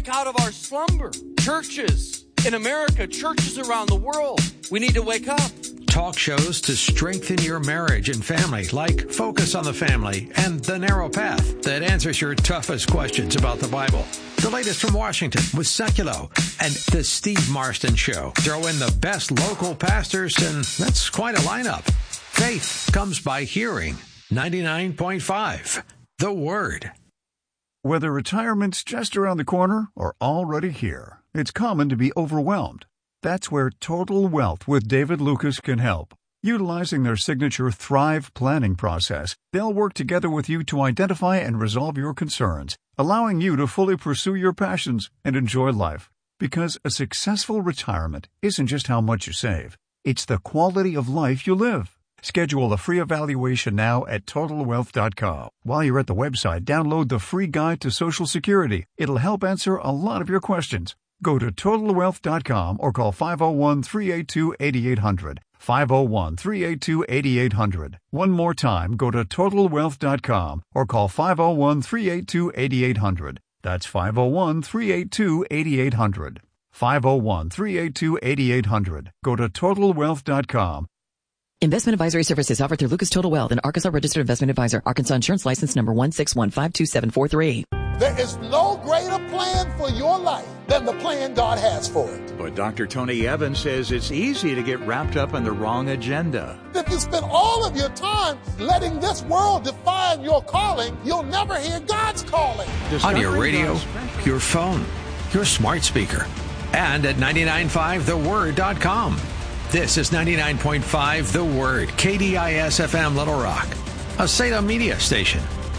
wake out of our slumber. Churches in America, churches around the world, we need to wake up. Talk shows to strengthen your marriage and family, like Focus on the Family and The Narrow Path, that answers your toughest questions about the Bible. The latest from Washington with Seculo and The Steve Marston Show. Throw in the best local pastors, and that's quite a lineup. Faith comes by hearing. 99.5, The Word. Whether retirement's just around the corner or already here, it's common to be overwhelmed. That's where Total Wealth with David Lucas can help. Utilizing their signature Thrive planning process, they'll work together with you to identify and resolve your concerns, allowing you to fully pursue your passions and enjoy life. Because a successful retirement isn't just how much you save, it's the quality of life you live. Schedule a free evaluation now at TotalWealth.com. While you're at the website, download the free guide to Social Security. It'll help answer a lot of your questions. Go to TotalWealth.com or call 501-382-8800. 501-382-8800. One more time, go to TotalWealth.com or call 501-382-8800. That's 501-382-8800. 501-382-8800. Go to TotalWealth.com. Investment advisory services offered through Lucas Total Wealth, an Arkansas registered investment advisor. Arkansas Insurance License Number 1615273. There is no greater plan for your life than the plan God has for it. But Dr. Tony Evans says it's easy to get wrapped up in the wrong agenda. If you spend all of your time letting this world define your calling, you'll never hear God's calling. On your radio, your phone, your smart speaker, and at 995theword.com. This is 99.5 The Word, KDIS-FM Little Rock, a Salem media station.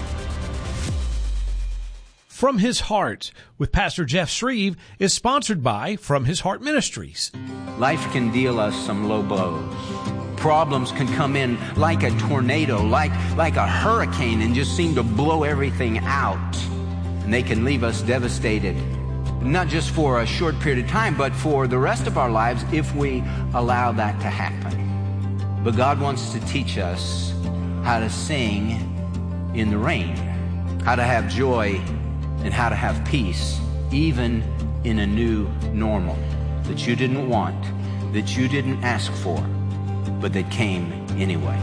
From His Heart with Pastor Jeff Shreve is sponsored by From His Heart Ministries. Life can deal us some low blows. Problems can come in like a tornado, like a hurricane, and just seem to blow everything out. And they can leave us devastated. Not just for a short period of time, but for the rest of our lives if we allow that to happen. But God wants to teach us how to sing in the rain, how to have joy, and how to have peace, even in a new normal that you didn't want, that you didn't ask for, but that came anyway.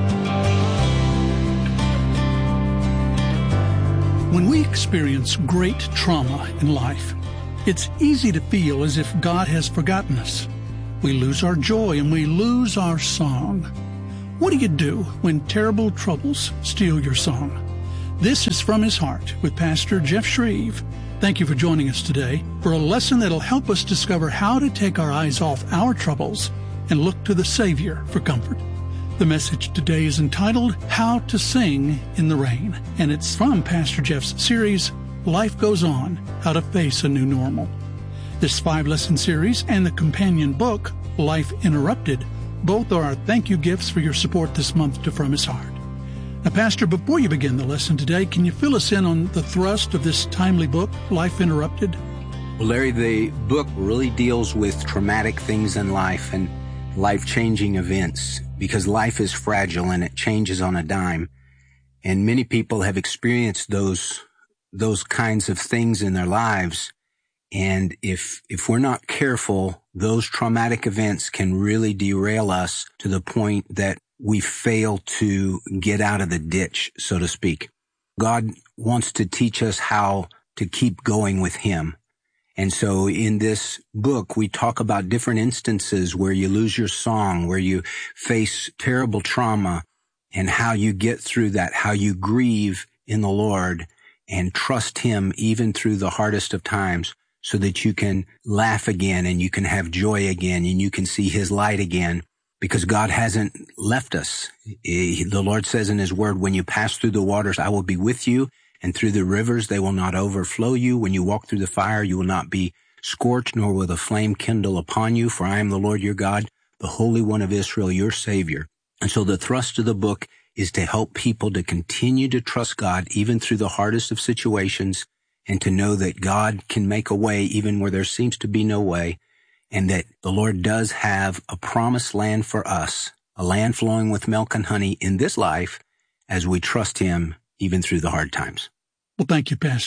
When we experience great trauma in life, it's easy to feel as if God has forgotten us. We lose our joy and we lose our song. What do you do when terrible troubles steal your song? This is From His Heart with Pastor Jeff Shreve. Thank you for joining us today for a lesson that'll help us discover how to take our eyes off our troubles and look to the Savior for comfort. The message today is entitled, How to Sing in the Rain, and it's from Pastor Jeff's series, Life Goes On, How to Face a New Normal. This 5-lesson series and the companion book, Life Interrupted, both are our thank you gifts for your support this month to From His Heart. Now, Pastor, before you begin the lesson today, can you fill us in on the thrust of this timely book, Life Interrupted? Well, Larry, the book really deals with traumatic things in life and life-changing events because life is fragile and it changes on a dime. And many people have experienced those kinds of things in their lives. And if we're not careful, those traumatic events can really derail us to the point that we fail to get out of the ditch, so to speak. God wants to teach us how to keep going with Him. And so in this book, we talk about different instances where you lose your song, where you face terrible trauma, and how you get through that, how you grieve in the Lord and trust Him even through the hardest of times so that you can laugh again and you can have joy again and you can see His light again because God hasn't left us. The Lord says in His word, when you pass through the waters, I will be with you, and through the rivers, they will not overflow you. When you walk through the fire, you will not be scorched, nor will the flame kindle upon you, for I am the Lord your God, the Holy One of Israel, your Savior. And so the thrust of the book is to help people to continue to trust God even through the hardest of situations and to know that God can make a way even where there seems to be no way, and that the Lord does have a promised land for us, a land flowing with milk and honey in this life as we trust Him even through the hard times. Well, thank you, Pastor.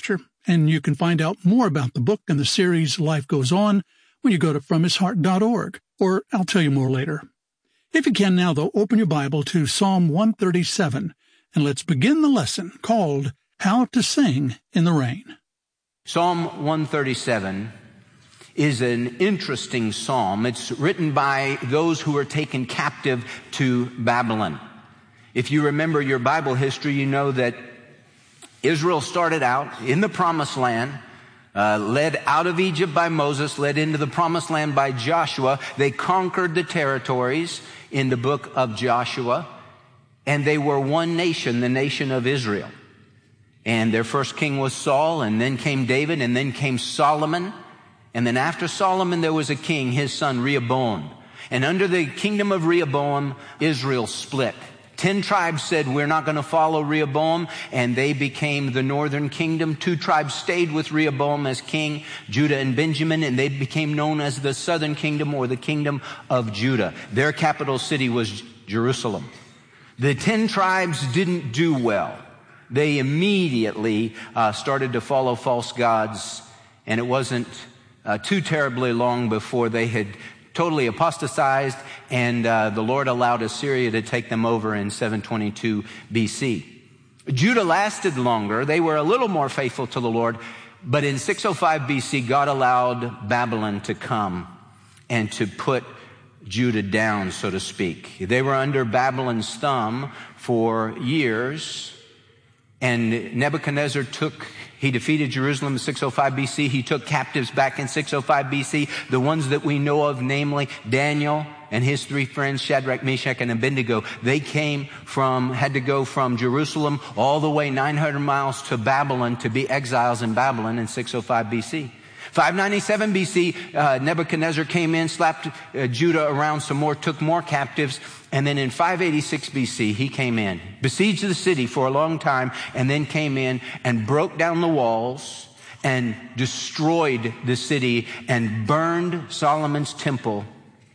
And you can find out more about the book and the series Life Goes On when you go to FromHisHeart.org, or I'll tell you more later. If you can now, though, open your Bible to Psalm 137, and let's begin the lesson called How to Sing in the Rain. Psalm 137 is an interesting psalm. It's written by those who were taken captive to Babylon. If you remember your Bible history, you know that Israel started out in the Promised Land, led out of Egypt by Moses, led into the Promised Land by Joshua. They conquered the territories in the book of Joshua, and they were one nation, the nation of Israel. And their first king was Saul, and then came David, and then came Solomon. And then after Solomon, there was a king, his son Rehoboam. And under the kingdom of Rehoboam, Israel split. 10 tribes said, we're not going to follow Rehoboam, and they became the northern kingdom. 2 tribes stayed with Rehoboam as king, Judah and Benjamin, and they became known as the southern kingdom, or the kingdom of Judah. Their capital city was Jerusalem. The 10 tribes didn't do well. They immediately started to follow false gods, and it wasn't too terribly long before they had totally apostatized, and the Lord allowed Assyria to take them over in 722 BC. Judah lasted longer. They were a little more faithful to the Lord, but in 605 BC, God allowed Babylon to come and to put Judah down, so to speak. They were under Babylon's thumb for years, and Nebuchadnezzar he defeated Jerusalem in 605 BC. He took captives back in 605 BC. The ones that we know of, namely Daniel and his 3 friends, Shadrach, Meshach, and Abednego. They had to go from Jerusalem all the way 900 miles to Babylon to be exiles in Babylon in 605 BC. 597 BC, Nebuchadnezzar came in, slapped Judah around some more, took more captives. And then in 586 BC, he came in, besieged the city for a long time, and then came in and broke down the walls and destroyed the city and burned Solomon's temple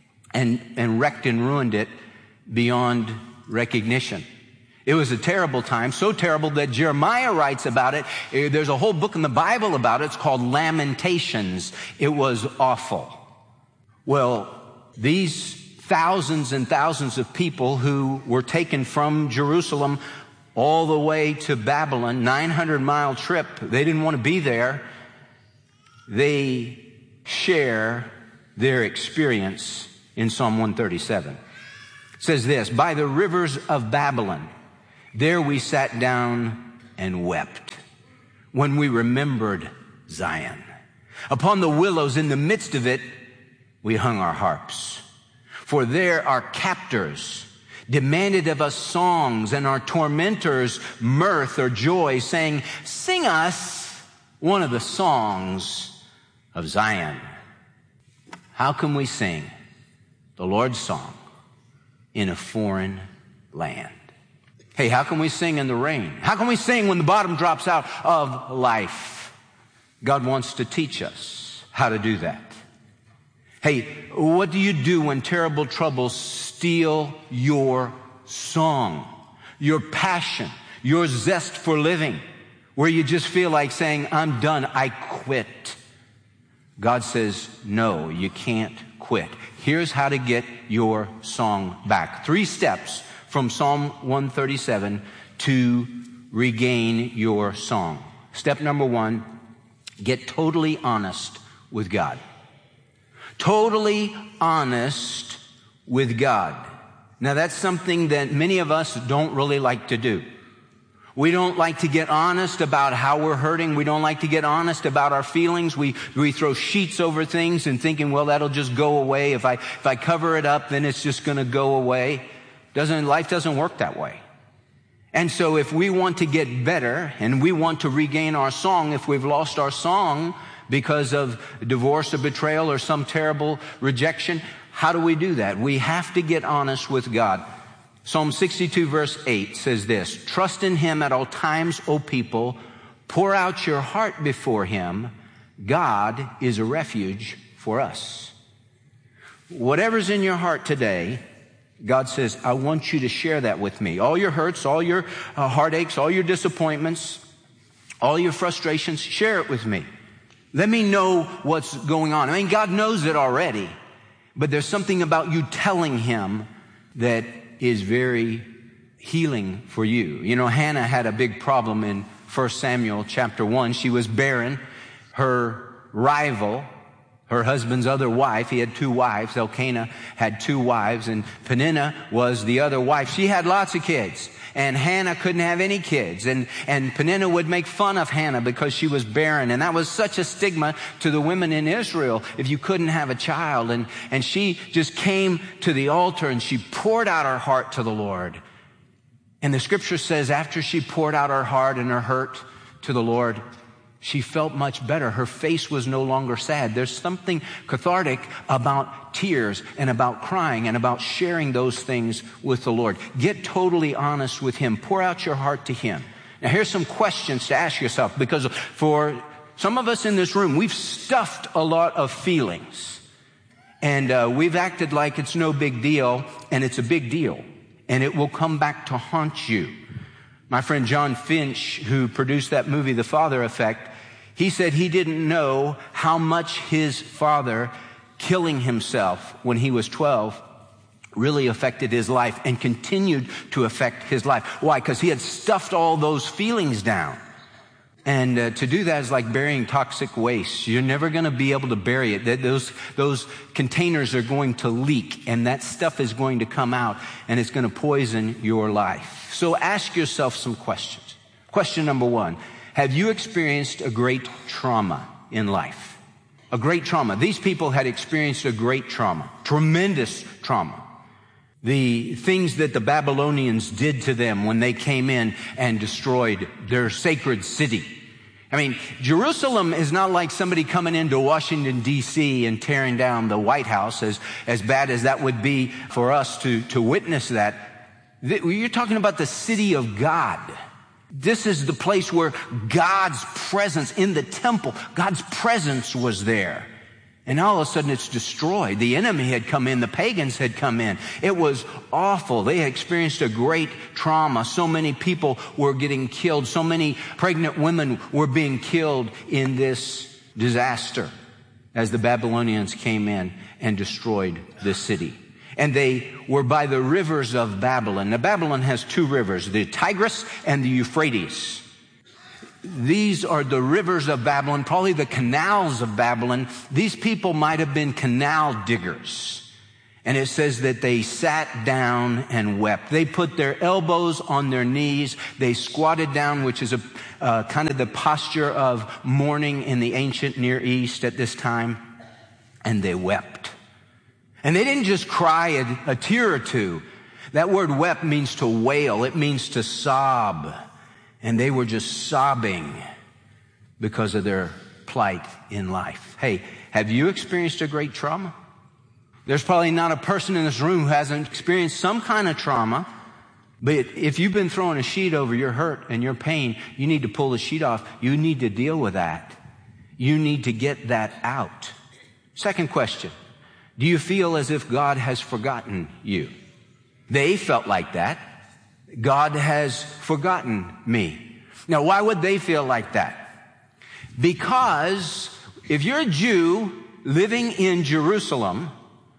and wrecked and ruined it beyond recognition. It was a terrible time, so terrible that Jeremiah writes about it. There's a whole book in the Bible about it. It's called Lamentations. It was awful. Well, these thousands and thousands of people who were taken from Jerusalem all the way to Babylon, 900-mile trip, they didn't want to be there. They share their experience in Psalm 137. It says this, by the rivers of Babylon, there we sat down and wept when we remembered Zion. Upon the willows in the midst of it, we hung our harps. For there our captors demanded of us songs, and our tormentors mirth or joy, saying, sing us one of the songs of Zion. How can we sing the Lord's song in a foreign land? Hey, how can we sing in the rain? How can we sing when the bottom drops out of life? God wants to teach us how to do that. Hey, what do you do when terrible troubles steal your song, your passion, your zest for living, where you just feel like saying, I'm done, I quit? God says, no, you can't quit. Here's how to get your song back. 3 steps from Psalm 137 to regain your song. Step number 1, get totally honest with God. Totally honest with God. Now that's something that many of us don't really like to do. We don't like to get honest about how we're hurting. We don't like to get honest about our feelings. We throw sheets over things and thinking, well, that'll just go away. If I cover it up, then it's just going to go away. Life doesn't work that way. And so if we want to get better and we want to regain our song, if we've lost our song because of divorce or betrayal or some terrible rejection, how do we do that? We have to get honest with God. Psalm 62 verse 8 says this, trust in Him at all times, O people. Pour out your heart before Him. God is a refuge for us. Whatever's in your heart today, God says, I want you to share that with me. All your hurts, all your heartaches, all your disappointments, All your frustrations, share it with me. Let me know what's going on. I mean, God knows it already, but there's something about you telling him that is very healing for you. You know, Hannah had a big problem in 1 Samuel chapter 1. She was barren. Her rival, her husband's other wife, he had 2 wives. Elkanah had 2 wives, and Peninnah was the other wife. She had lots of kids, and Hannah couldn't have any kids. And Peninnah would make fun of Hannah because she was barren. And that was such a stigma to the women in Israel if you couldn't have a child. And she just came to the altar and she poured out her heart to the Lord. And the scripture says after she poured out her heart and her hurt to the Lord, she felt much better. Her face was no longer sad. There's something cathartic about tears and about crying and about sharing those things with the Lord. Get totally honest with him. Pour out your heart to him. Now, here's some questions to ask yourself, because for some of us in this room, we've stuffed a lot of feelings. And we've acted like it's no big deal, and it's a big deal. And it will come back to haunt you. My friend John Finch, who produced that movie, The Father Effect, he said he didn't know how much his father killing himself when he was 12 really affected his life and continued to affect his life. Why? Because he had stuffed all those feelings down. And to do that is like burying toxic waste. You're never going to be able to bury it. Those containers are going to leak, and that stuff is going to come out, and it's going to poison your life. So ask yourself some questions. Question number 1, have you experienced a great trauma in life? A great trauma. These people had experienced a great trauma, tremendous trauma. The things that the Babylonians did to them when they came in and destroyed their sacred city. I mean, Jerusalem is not like somebody coming into Washington, D.C. and tearing down the White House, as bad as that would be for us to witness that. You're talking about the city of God. This is the place where God's presence in the temple, God's presence was there. And all of a sudden it's destroyed. The enemy had come in. The pagans had come in. It was awful. They had experienced a great trauma. So many people were getting killed. So many pregnant women were being killed in this disaster as the Babylonians came in and destroyed the city. And they were by the rivers of Babylon. Now, Babylon has 2 rivers, the Tigris and the Euphrates. These are the rivers of Babylon, probably the canals of Babylon. These people might have been canal diggers. And it says that they sat down and wept. They put their elbows on their knees. They squatted down, which is a kind of the posture of mourning in the ancient Near East at this time. And they wept. And they didn't just cry a tear or two. That word wept means to wail. It means to sob. And they were just sobbing because of their plight in life. Hey, have you experienced a great trauma? There's probably not a person in this room who hasn't experienced some kind of trauma. But if you've been throwing a sheet over your hurt and your pain, you need to pull the sheet off. You need to deal with that. You need to get that out. Second question. Do you feel as if God has forgotten you? They felt like that. God has forgotten me. Now, why would they feel like that? Because if you're a Jew living in Jerusalem,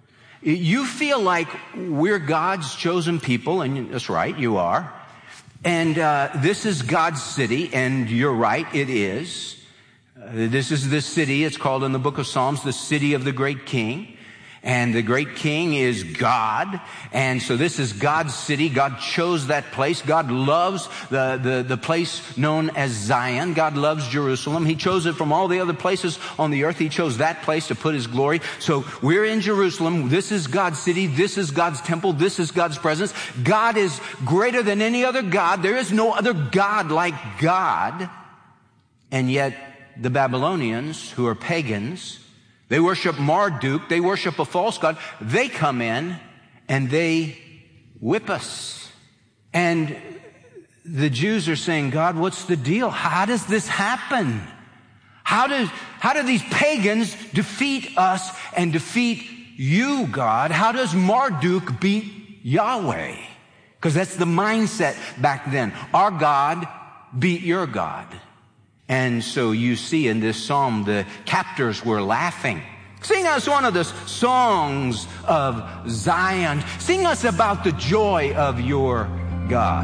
you feel like we're God's chosen people, and that's right, you are. And this is God's city, and you're right, it is. This is the city, it's called in the book of Psalms, the city of the great king. And the great king is God. And so this is God's city. God chose that place. God loves the place known as Zion. God loves Jerusalem. He chose it from all the other places on the earth. He chose that place to put his glory. So we're in Jerusalem. This is God's city. This is God's temple. This is God's presence. God is greater than any other God. There is no other God like God. And yet the Babylonians, who are pagans, they worship Marduk. They worship a false god. They come in and they whip us. And the Jews are saying, God, what's the deal? How does this happen? How do these pagans defeat us and defeat you, God? How does Marduk beat Yahweh? Because that's the mindset back then. Our God beat your God. And so you see in this psalm, the captors were laughing. Sing us one of the songs of Zion. Sing us about the joy of your God.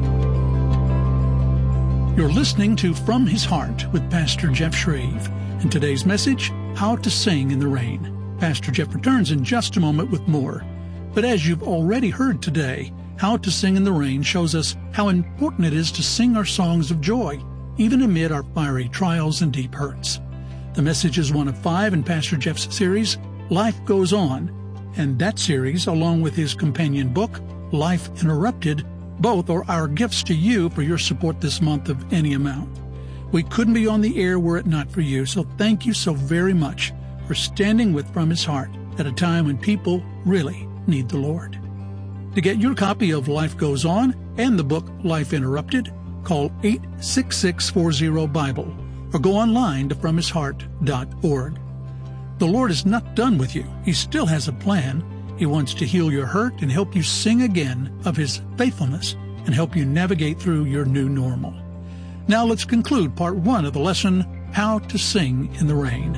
You're listening to From His Heart with Pastor Jeff Shreve. And today's message, How to Sing in the Rain. Pastor Jeff returns in just a moment with more. But as you've already heard today, How to Sing in the Rain shows us how important it is to sing our songs of joy, even amid our fiery trials and deep hurts. The message is one of 5 in Pastor Jeff's series, Life Goes On. And that series, along with his companion book, Life Interrupted, both are our gifts to you for your support this month of any amount. We couldn't be on the air were it not for you, so thank you so very much for standing with From His Heart at a time when people really need the Lord. To get your copy of Life Goes On and the book Life Interrupted, call 866-40-BIBLE or go online to FromHisHeart.org. The Lord is not done with you. He still has a plan. He wants to heal your hurt and help you sing again of His faithfulness and help you navigate through your new normal. Now let's conclude part 1 of the lesson, How to Sing in the Rain.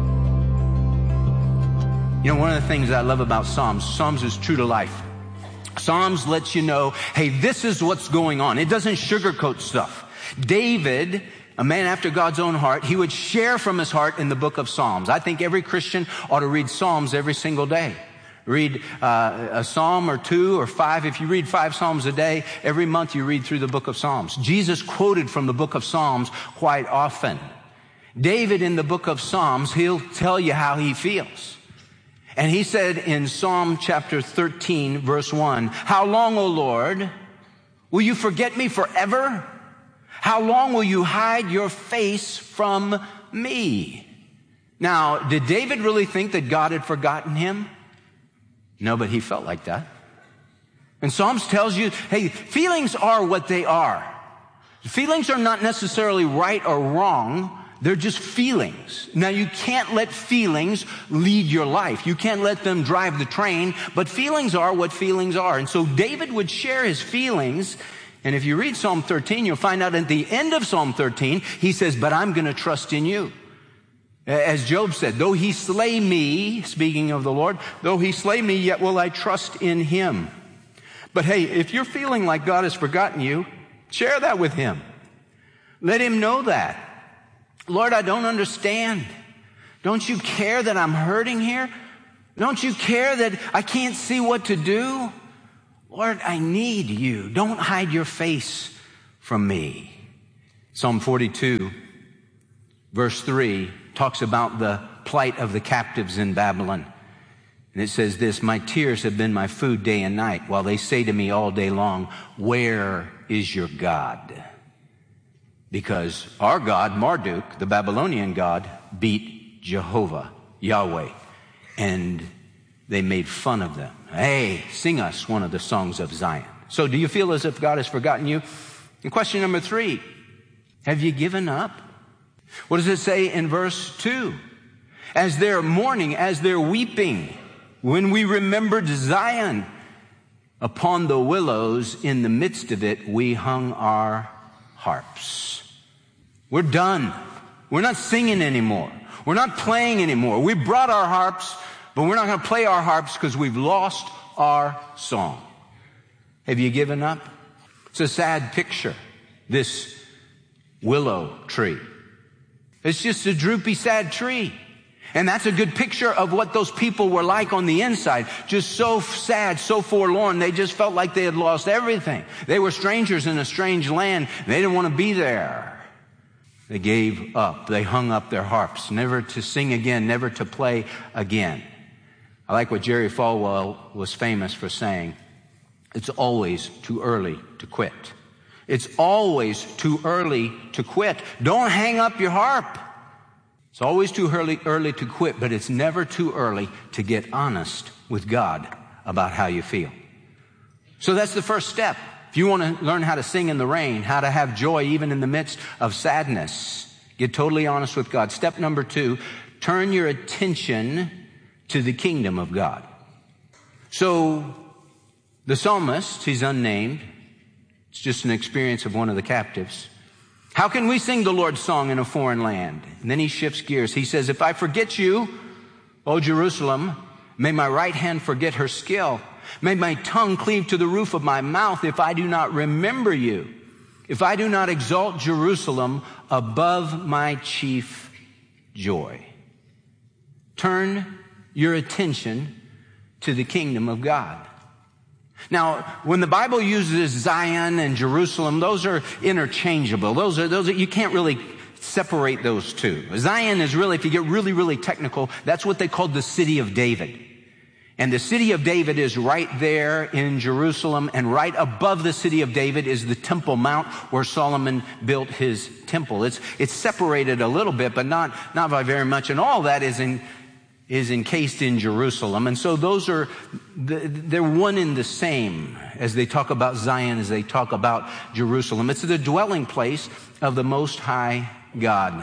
You know, one of the things I love about Psalms is true to life. Psalms lets you know, hey, this is what's going on. It doesn't sugarcoat stuff. David, a man after God's own heart, he would share from his heart in the book of Psalms. I think every Christian ought to read Psalms every single day. Read a psalm or 2 or 5. If you read 5 psalms a day, every month you read through the book of Psalms. Jesus quoted from the book of Psalms quite often. David in the book of Psalms, he'll tell you how he feels. And he said in Psalm chapter 13, verse 1, "How long, O Lord, will you forget me forever? How long will you hide your face from me?" Now, did David really think that God had forgotten him? No, but he felt like that. And Psalms tells you, hey, feelings are what they are. Feelings are not necessarily right or wrong. They're just feelings. Now, you can't let feelings lead your life. You can't let them drive the train, but feelings are what feelings are. And so David would share his feelings. And if you read Psalm 13, you'll find out at the end of Psalm 13, he says, but I'm going to trust in you. As Job said, though he slay me, speaking of the Lord, though he slay me, yet will I trust in him. But hey, if you're feeling like God has forgotten you, share that with him. Let him know that. Lord, I don't understand. Don't you care that I'm hurting here? Don't you care that I can't see what to do? Lord, I need you. Don't hide your face from me. Psalm 42, verse 3, talks about the plight of the captives in Babylon. And it says this, my tears have been my food day and night, while they say to me all day long, where is your God? Because our God, Marduk, the Babylonian God, beat Jehovah, Yahweh, and they made fun of them. Hey, sing us one of the songs of Zion. So do you feel as if God has forgotten you? And question number 3, have you given up? What does it say in verse 2? As they're mourning, as they're weeping, when we remembered Zion, upon the willows in the midst of it, we hung our harps. We're done. We're not singing anymore. We're not playing anymore. We brought our harps, but we're not going to play our harps because we've lost our song. Have you given up? It's a sad picture, this willow tree. It's just a droopy, sad tree. And that's a good picture of what those people were like on the inside. Just so sad, so forlorn. They just felt like they had lost everything. They were strangers in a strange land. They didn't want to be there. They gave up. They hung up their harps, never to sing again, never to play again. I like what Jerry Falwell was famous for saying. It's always too early to quit. It's always too early to quit. Don't hang up your harp. It's always too early to quit, but it's never too early to get honest with God about how you feel. So that's the first step. If you want to learn how to sing in the rain, how to have joy even in the midst of sadness, get totally honest with God. Step number 2, turn your attention to the kingdom of God. So the psalmist, he's unnamed. It's just an experience of one of the captives. How can we sing the Lord's song in a foreign land? And then he shifts gears. He says, if I forget you, O Jerusalem, may my right hand forget her skill. May my tongue cleave to the roof of my mouth if I do not remember you. If I do not exalt Jerusalem above my chief joy. Turn your attention to the kingdom of God. Now, when the Bible uses Zion and Jerusalem, those are interchangeable. Those are you can't really separate those two. Zion is really, if you get really, really technical, that's what they called the city of David. And the city of David is right there in Jerusalem, and right above the city of David is the Temple Mount where Solomon built his temple. It's separated a little bit, but not by very much. And all that is encased in Jerusalem. And so they're one in the same as they talk about Zion, as they talk about Jerusalem. It's the dwelling place of the Most High God.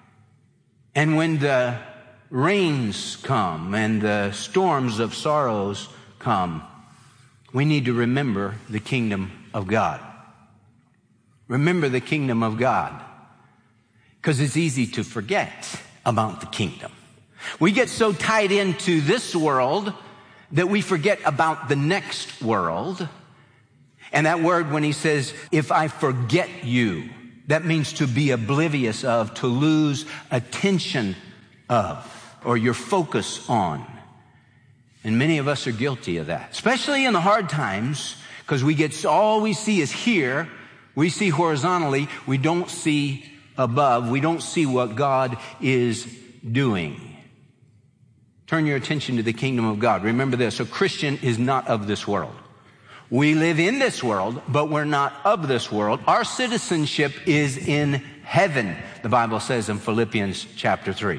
And when the rains come and the storms of sorrows come, we need to remember the kingdom of God. Remember the kingdom of God. Because it's easy to forget about the kingdom. We get so tied into this world that we forget about the next world. And that word, when he says, if I forget you, that means to be oblivious of, to lose attention of, or your focus on. And many of us are guilty of that, especially in the hard times, because all we see is here. We see horizontally. We don't see above. We don't see what God is doing. Turn your attention to the kingdom of God. Remember this, a Christian is not of this world. We live in this world, but we're not of this world. Our citizenship is in heaven, the Bible says in Philippians chapter 3.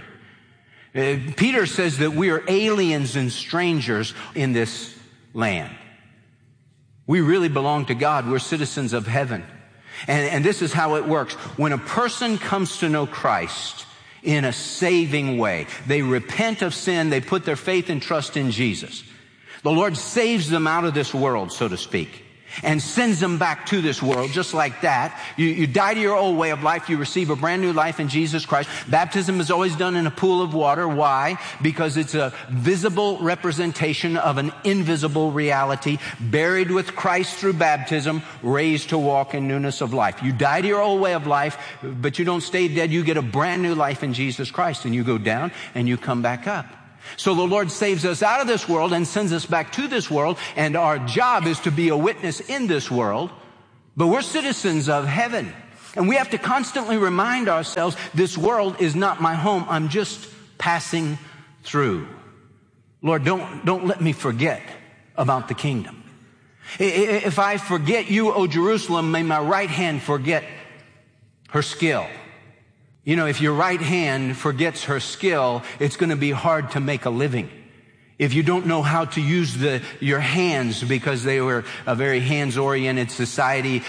Peter says that we are aliens and strangers in this land. We really belong to God. We're citizens of heaven. And this is how it works. When a person comes to know Christ in a saving way, they repent of sin, they put their faith and trust in Jesus. The Lord saves them out of this world, so to speak, and sends them back to this world just like that. You die to your old way of life. You receive a brand new life in Jesus Christ. Baptism is always done in a pool of water. Why? Because it's a visible representation of an invisible reality. Buried with Christ through baptism, raised to walk in newness of life. You die to your old way of life, but you don't stay dead. You get a brand new life in Jesus Christ, and you go down and you come back up. So the Lord saves us out of this world and sends us back to this world, and our job is to be a witness in this world, but we're citizens of heaven. And we have to constantly remind ourselves, this world is not my home. I'm just passing through. Lord, don't let me forget about the kingdom. If I forget you, O Jerusalem, may my right hand forget her skill. You know, if your right hand forgets her skill, it's going to be hard to make a living. If you don't know how to use your hands, because they were a very hands-oriented society